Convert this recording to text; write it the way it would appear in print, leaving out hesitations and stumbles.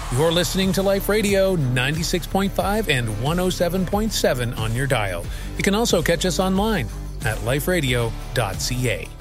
You're listening to Life Radio 96.5 and 107.7 on your dial. You can also catch us online at liferadio.ca.